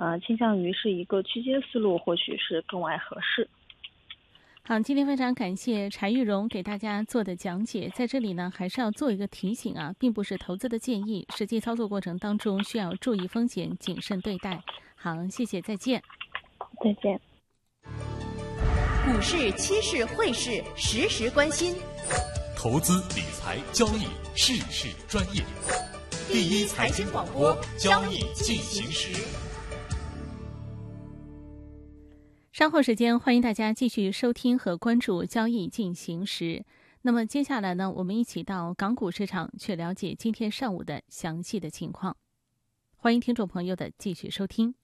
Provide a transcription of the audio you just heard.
倾向于是一个区间思路，或许是更为合适。 好，今天非常感谢柴玉荣给大家做的讲解。在这里呢，还是要做一个提醒啊，并不是投资的建议，实际操作过程当中需要注意风险，谨慎对待。好，谢谢，再见。 再见。 股市、期市、汇市，时时关心。 投资理财交易，事事专业。第一财经广播，交易进行时。 稍后时间，欢迎大家继续收听和关注交易进行时。那么接下来呢，我们一起到港股市场去了解今天上午的详细的情况。欢迎听众朋友的继续收听。